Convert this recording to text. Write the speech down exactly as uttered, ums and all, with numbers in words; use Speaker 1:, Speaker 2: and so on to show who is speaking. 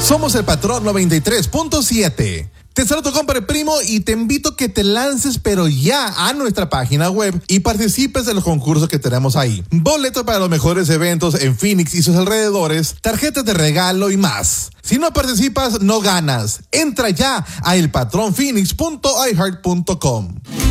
Speaker 1: Somos el Patrón noventa y tres punto siete. Te saludo, compadre primo, y te invito a que te lances pero ya a nuestra página web y participes de los concursos que tenemos ahí. Boletos para los mejores eventos en Phoenix y sus alrededores, tarjetas de regalo y más. Si no participas, no ganas. Entra ya a el patrón phoenix punto i heart punto com.